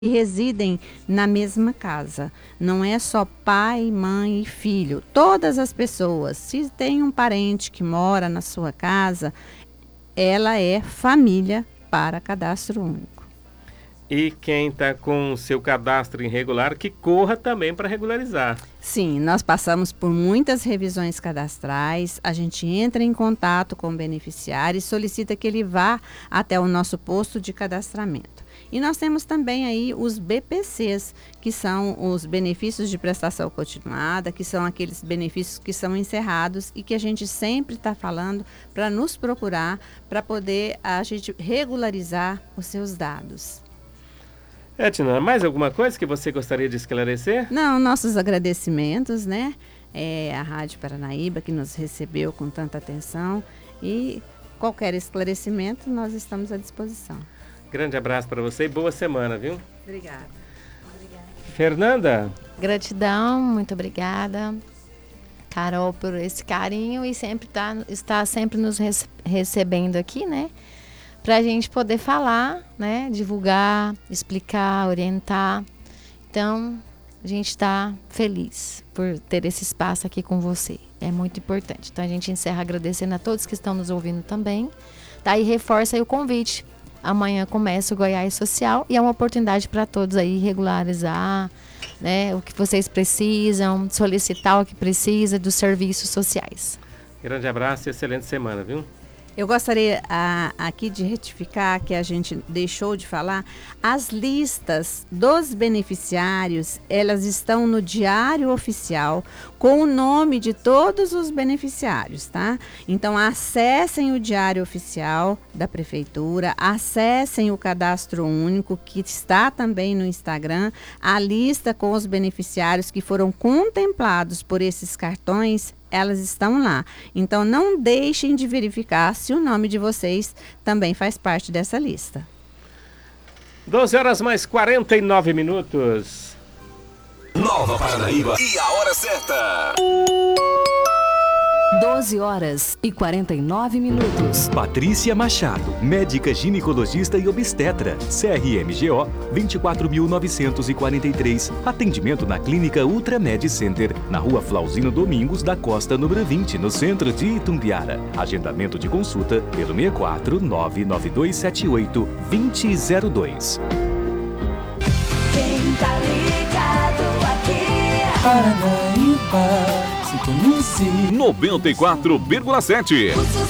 que residem na mesma casa. Não é só pai, mãe e filho. Todas as pessoas, se tem um parente que mora na sua casa, ela é família para cadastro único. E quem está com o seu cadastro irregular, que corra também para regularizar. Sim, nós passamos por muitas revisões cadastrais, a gente entra em contato com o beneficiário e solicita que ele vá até o nosso posto de cadastramento. E nós temos também aí os BPCs, que são os benefícios de prestação continuada, que são aqueles benefícios que são encerrados e que a gente sempre está falando para nos procurar, para poder a gente regularizar os seus dados. Edna, mais alguma coisa que você gostaria de esclarecer? Não, nossos agradecimentos, né? A Rádio Paranaíba que nos recebeu com tanta atenção e qualquer esclarecimento nós estamos à disposição. Grande abraço para você e boa semana, viu? Obrigada. Fernanda? Gratidão, muito obrigada, Carol, por esse carinho e está sempre nos recebendo aqui, né? Para a gente poder falar, né? Divulgar, explicar, orientar. Então, a gente está feliz por ter esse espaço aqui com você. É muito importante. Então, a gente encerra agradecendo a todos que estão nos ouvindo também. Daí, reforça aí o convite. Amanhã começa o Goiás Social e é uma oportunidade para todos aí regularizar, né, o que vocês precisam, solicitar o que precisa dos serviços sociais. Grande abraço e excelente semana, viu? Eu gostaria aqui de retificar que a gente deixou de falar. As listas dos beneficiários, elas estão no Diário Oficial com o nome de todos os beneficiários, tá? Então, acessem o Diário Oficial da Prefeitura, acessem o Cadastro Único, que está também no Instagram, a lista com os beneficiários que foram contemplados por esses cartões, elas estão lá. Então, não deixem de verificar se o nome de vocês também faz parte dessa lista. 12 horas mais 49 minutos. Nova Paranaíba e a hora certa. 12 horas e 49 minutos. Patrícia Machado, médica ginecologista e obstetra. CRMGO 24.943. Atendimento na Clínica Ultramed Center, na Rua Flauzino Domingos da Costa, número 20, no centro de Itumbiara. Agendamento de consulta pelo 64 99278 2002. Quem tá ligado aqui? Paranaíba, sintonize 94,7. O